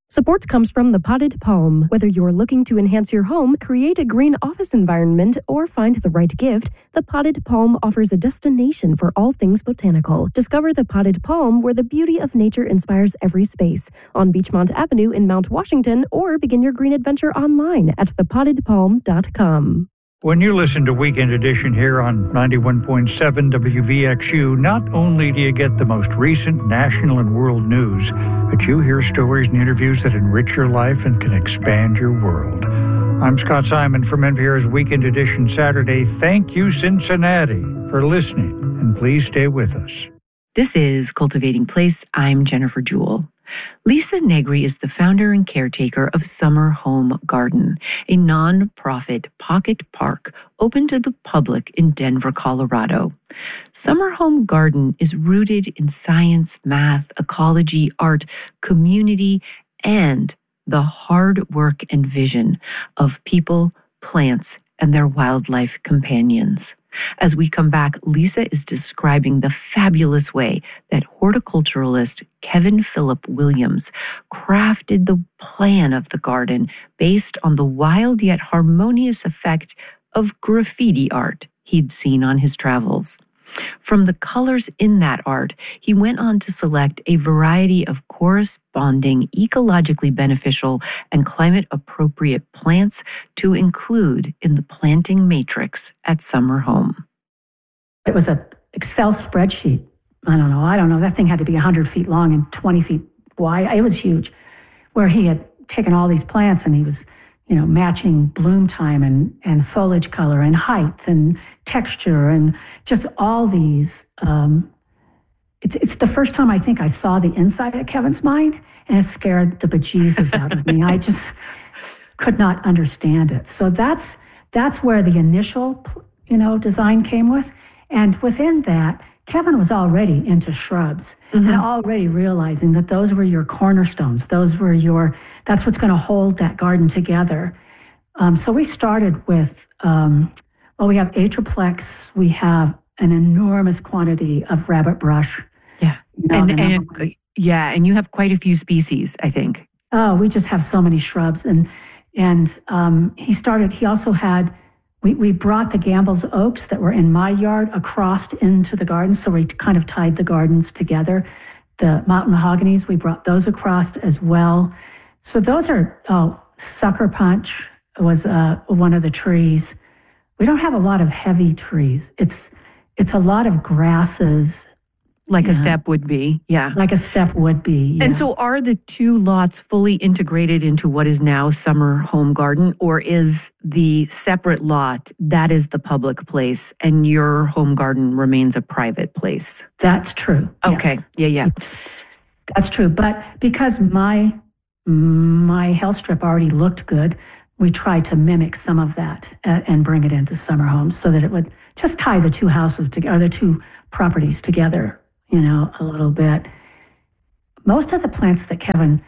Support comes from the Potted Palm. Whether you're looking to enhance your home, create a green office environment, or find the right gift, the Potted Palm offers a destination for all things botanical. Discover the Potted Palm, where the beauty of nature inspires every space, on Beachmont Avenue in Mount Washington, or begin your green adventure online at thepottedpalm.com. When you listen to Weekend Edition here on 91.7 WVXU, not only do you get the most recent national and world news, but you hear stories and interviews that enrich your life and can expand your world. I'm Scott Simon from NPR's Weekend Edition Saturday. Thank you, Cincinnati, for listening, and please stay with us. This is Cultivating Place. I'm Jennifer Jewell. Lisa Negri is the founder and caretaker of Summer Home Garden, a non-profit pocket park open to the public in Denver, Colorado. Summer Home Garden is rooted in science, math, ecology, art, community, and the hard work and vision of people, plants, and their wildlife companions. As we come back, Lisa is describing the fabulous way that horticulturalist Kevin Philip Williams crafted the plan of the garden based on the wild yet harmonious effect of graffiti art he'd seen on his travels. From the colors in that art, he went on to select a variety of corresponding ecologically beneficial and climate-appropriate plants to include in the planting matrix at Summer Home. It was an Excel spreadsheet. I don't know. That thing had to be 100 feet long and 20 feet wide. It was huge, where he had taken all these plants and he was matching bloom time and foliage color and height and texture and just all these. It's the first time I think I saw the inside of Kevin's mind, and it scared the bejesus out of me. I just could not understand it. So that's where the initial, design came with. And within that, Kevin was already into shrubs and already realizing that those were your cornerstones. That's what's going to hold that garden together. So we started with, we have Atriplex. We have an enormous quantity of rabbit brush. Yeah. And you have quite a few species, I think. Oh, we just have so many shrubs. And he also had, we brought the Gamble's oaks that were in my yard across into the garden. So we kind of tied the gardens together. The mountain mahoganies, we brought those across as well. So those are, sucker punch was one of the trees. We don't have a lot of heavy trees. It's a lot of grasses. Like a step would be, yeah. Like a step would be, yeah. And so are the two lots fully integrated into what is now Summer Home Garden, or is the separate lot, that is the public place, and your home garden remains a private place? That's true. Okay, yes. Yeah. That's true. But because my health strip already looked good, we tried to mimic some of that and bring it into Summer Home so that it would just tie the two houses together, or the two properties together, a little bit. Most of the plants that Kevin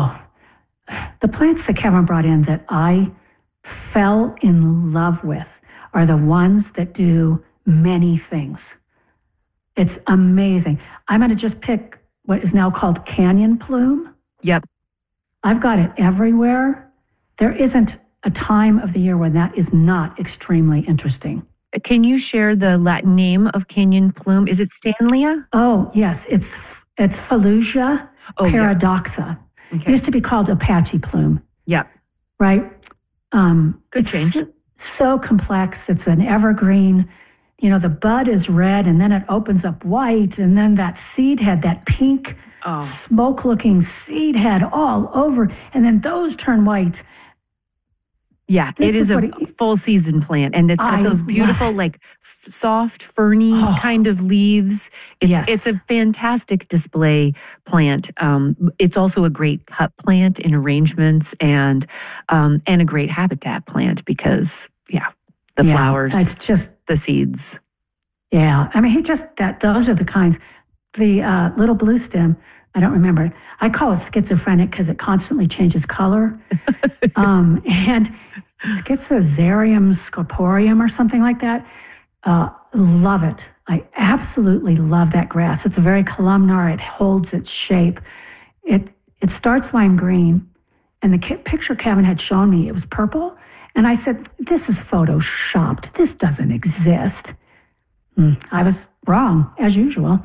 brought in that I fell in love with are the ones that do many things. It's amazing. I'm going to just pick what is now called canyon plume. Yep. I've got it everywhere. There isn't a time of the year when that is not extremely interesting. Can you share the Latin name of canyon plume? Is it Stanleya? Oh, yes. It's Fallujah paradoxa. Yeah. Okay. It used to be called Apache plume. Yeah. Right? Good change. So complex. It's an evergreen. The bud is red, and then it opens up white, and then that seed head, that pink, smoke-looking seed head all over, and then those turn white. Yeah, it is a full season plant, and it's got those beautiful, soft, ferny kind of leaves. It's a fantastic display plant. It's also a great cut plant in arrangements, and a great habitat plant because, the flowers, it's just the seeds. Yeah, I mean, those are the kinds. The little blue stem, I don't remember it. I call it schizophrenic because it constantly changes color. And Schizosarium scorpium or something like that. Love it. I absolutely love that grass. It's a very columnar. It holds its shape. It starts lime green, and the picture Kevin had shown me, it was purple. And I said, this is photoshopped. This doesn't exist. I was wrong, as usual.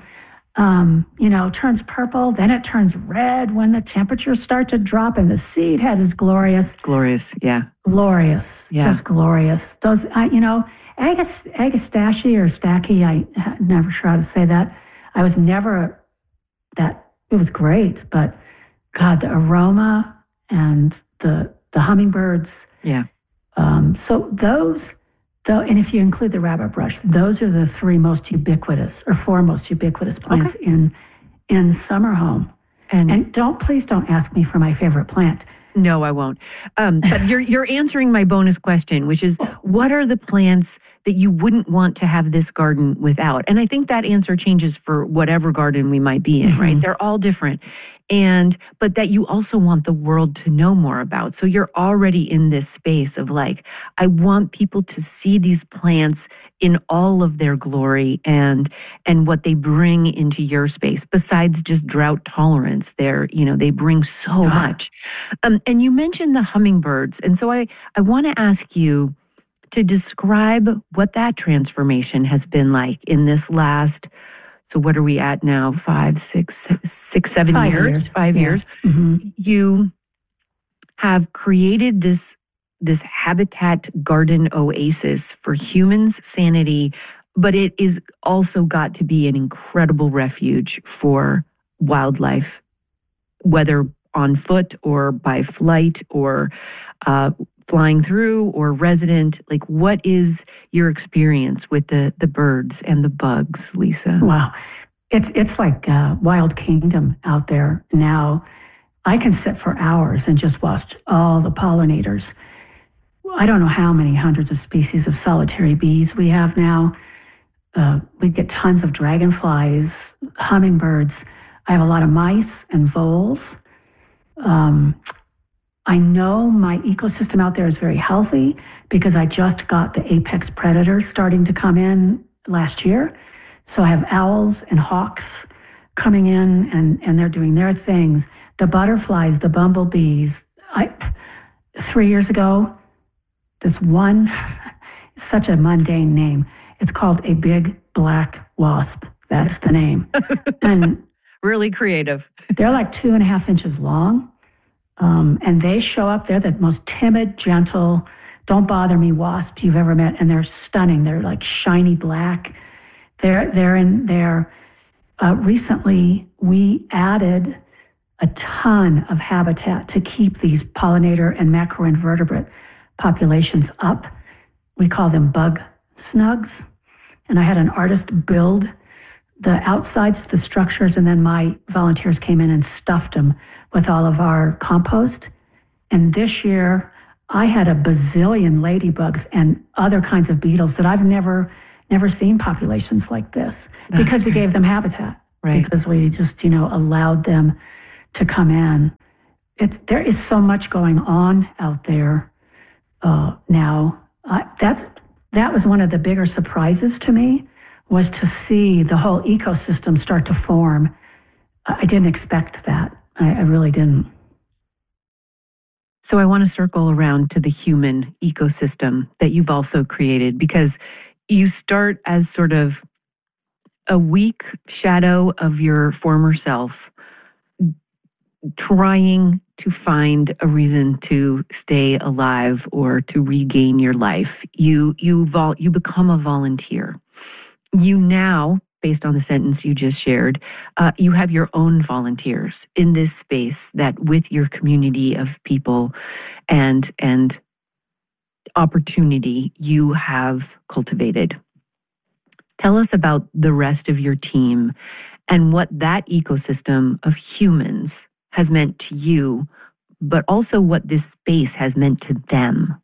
Turns purple, then it turns red when the temperatures start to drop, and the seed head is glorious. Glorious, yeah. Glorious, yeah. Just glorious. Those, Agastache or Stacky, I'm never sure how to say that. I was never that, it was great, but God, the aroma and the hummingbirds. Yeah. So those, though, and if you include the rabbit brush, those are the four most ubiquitous plants in summer home. And please don't ask me for my favorite plant. No, I won't. But you're answering my bonus question, which is, what are the plants that you wouldn't want to have this garden without? And I think that answer changes for whatever garden we might be in, right? They're all different. But that you also want the world to know more about. So you're already in this space of like, I want people to see these plants in all of their glory and what they bring into your space. Besides just drought tolerance, they bring so much. And you mentioned the hummingbirds. And so I want to ask you to describe what that transformation has been like in this last, so what are we at now? 5, 6, 7 years? 5 years. Mm-hmm. You have created this habitat garden oasis for humans' sanity, but it is also got to be an incredible refuge for wildlife, whether on foot or by flight or flying through or resident. Like, what is your experience with the birds and the bugs, Lisa? Wow. It's like Wild Kingdom out there now. I can sit for hours and just watch all the pollinators. I don't know how many hundreds of species of solitary bees we have now. We get tons of dragonflies, hummingbirds. I have a lot of mice and voles. I know my ecosystem out there is very healthy because I just got the apex predators starting to come in last year. So I have owls and hawks coming in and they're doing their things. The butterflies, the bumblebees. 3 years ago, this one, such a mundane name. It's called a big black wasp. That's the name. And really creative. They're like 2.5 inches long. And they show up. They're the most timid, gentle, don't bother me wasp you've ever met. And they're stunning. They're like shiny black. They're in there. Recently, we added a ton of habitat to keep these pollinator and macroinvertebrate populations up. We call them bug snugs. And I had an artist build the outsides, the structures, and then my volunteers came in and stuffed them with all of our compost. And this year, I had a bazillion ladybugs and other kinds of beetles that I've never seen populations like this. That's because we gave them habitat. Right. Because we just, allowed them to come in. There is so much going on out there now. That was one of the bigger surprises to me, was to see the whole ecosystem start to form. I didn't expect that. I really didn't. So I want to circle around to the human ecosystem that you've also created, because you start as sort of a weak shadow of your former self, trying to find a reason to stay alive or to regain your life. You become a volunteer. You now, based on the sentence you just shared, you have your own volunteers in this space that with your community of people and opportunity you have cultivated. Tell us about the rest of your team and what that ecosystem of humans has meant to you, but also what this space has meant to them.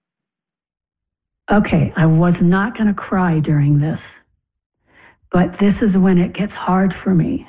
Okay, I was not going to cry during this, but this is when it gets hard for me.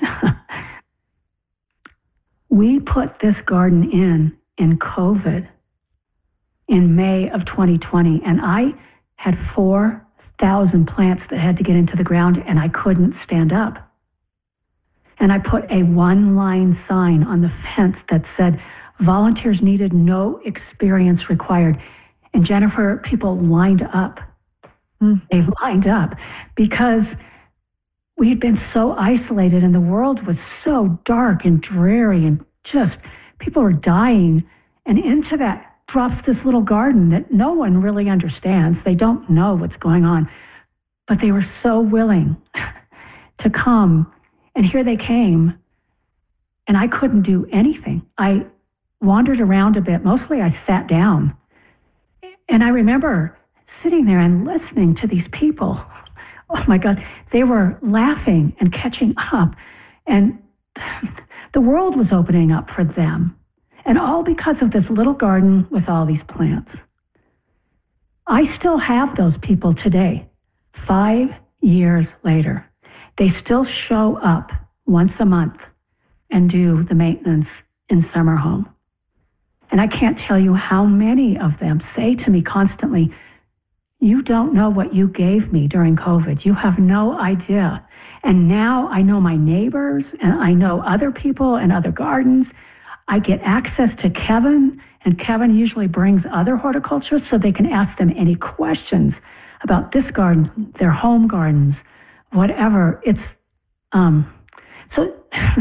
We put this garden in COVID in May of 2020, and I had 4,000 plants that had to get into the ground, and I couldn't stand up. And I put a one-line sign on the fence that said, volunteers needed, no experience required. And Jennifer, people lined up. They lined up because we had been so isolated and the world was so dark and dreary and just people were dying. And into that drops this little garden that no one really understands. They don't know what's going on, but they were so willing to come. And here they came, and I couldn't do anything. I wandered around a bit. Mostly I sat down. And I remember sitting there and listening to these people. Oh my God, they were laughing and catching up. And the world was opening up for them. And all because of this little garden with all these plants. I still have those people today, 5 years later. They still show up once a month and do the maintenance in Summer Home. And I can't tell you how many of them say to me constantly, you don't know what you gave me during COVID. You have no idea. And now I know my neighbors and I know other people and other gardens. I get access to Kevin, and Kevin usually brings other horticulturists so they can ask them any questions about this garden, their home gardens, whatever. It's, so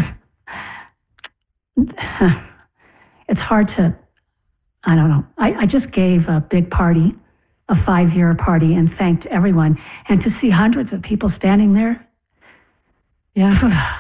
it's hard to, I don't know. I just gave a big party, a 5-year party, and thanked everyone. And to see hundreds of people standing there. Yeah.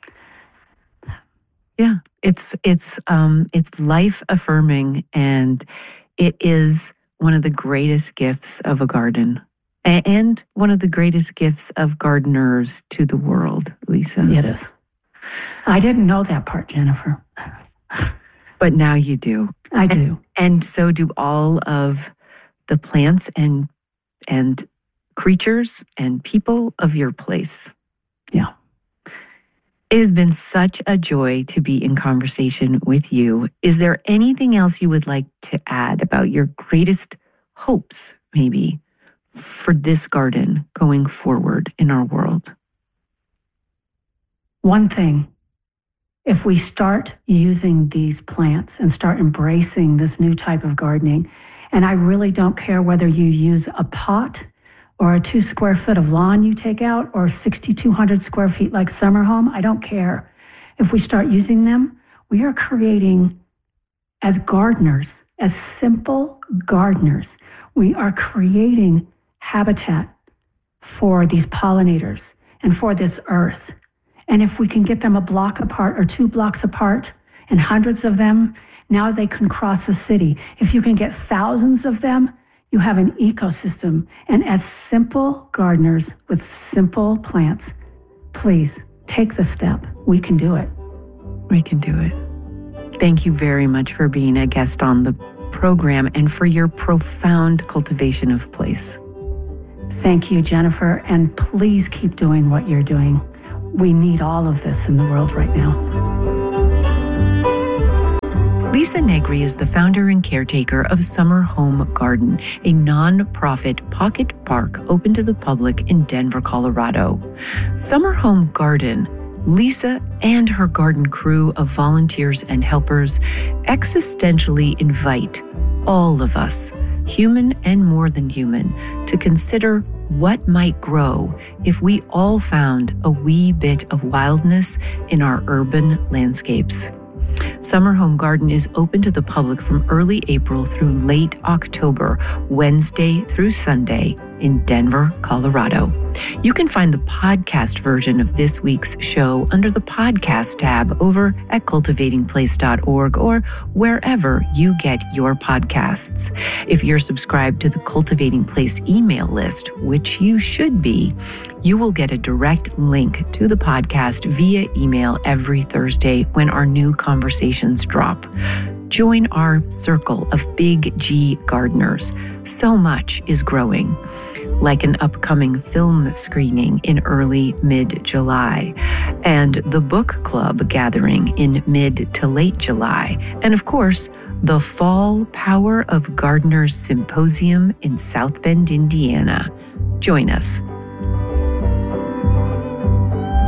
Yeah. It's life affirming, and it is one of the greatest gifts of a garden. And one of the greatest gifts of gardeners to the world, Lisa. It is. I didn't know that part, Jennifer. But now you do. I do. And so do all of the plants and creatures and people of your place. Yeah. It has been such a joy to be in conversation with you. Is there anything else you would like to add about your greatest hopes, maybe, for this garden going forward in our world? One thing, if we start using these plants and start embracing this new type of gardening, and I really don't care whether you use a pot or a 2 square foot of lawn you take out or 6,200 square feet like Summer Home, I don't care. If we start using them, we are creating, as gardeners, as simple gardeners, we are creating habitat for these pollinators and for this earth. And if we can get them a block apart or 2 blocks apart and hundreds of them, now they can cross a city. If you can get thousands of them, you have an ecosystem. And as simple gardeners with simple plants, please take the step. We can do it. We can do it. Thank you very much for being a guest on the program and for your profound cultivation of place. Thank you, Jennifer. And please keep doing what you're doing. We need all of this in the world right now. Lisa Negri is the founder and caretaker of Summer Home Garden, a non-profit pocket park open to the public in Denver, Colorado. Summer Home Garden, Lisa and her garden crew of volunteers and helpers existentially invite all of us, human and more than human, to consider what might grow if we all found a wee bit of wildness in our urban landscapes. Summer Home Garden is open to the public from early April through late October, Wednesday through Sunday in Denver, Colorado. You can find the podcast version of this week's show under the podcast tab over at cultivatingplace.org or wherever you get your podcasts. If you're subscribed to the Cultivating Place email list, which you should be, you will get a direct link to the podcast via email every Thursday when our new conversations drop. Join our circle of Big G gardeners. So much is growing, like an upcoming film screening in early mid-July, and the book club gathering in mid to late July, and of course, the Fall Power of Gardeners Symposium in South Bend, Indiana. Join us.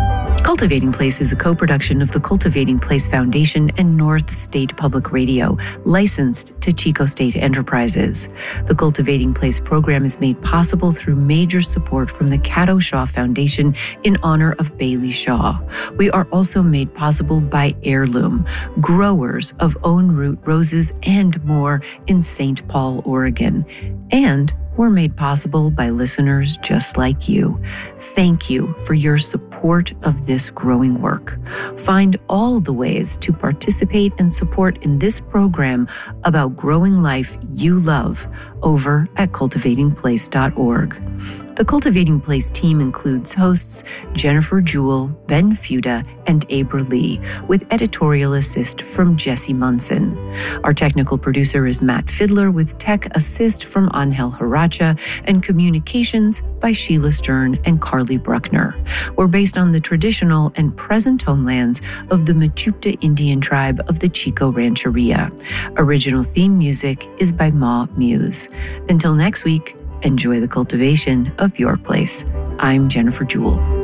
Cultivating Place is a co-production of the Cultivating Place Foundation and North State Public Radio, licensed to Chico State Enterprises. The Cultivating Place program is made possible through major support from the Caddo Shaw Foundation in honor of Bailey Shaw. We are also made possible by Heirloom, growers of own root roses and more in St. Paul, Oregon. And we're made possible by listeners just like you. Thank you for your support of this growing work. Find all the ways to participate and support in this program about growing life you love over at cultivatingplace.org. The Cultivating Place team includes hosts Jennifer Jewell, Ben Fuda, and Abra Lee, with editorial assist from Jesse Munson. Our technical producer is Matt Fidler, with tech assist from Angel Haracha and communications by Sheila Stern and Carly Bruckner. We're based on the traditional and present homelands of the Mechoopda Indian tribe of the Chico Rancheria. Original theme music is by Ma Muse. Until next week, enjoy the cultivation of your place. I'm Jennifer Jewell.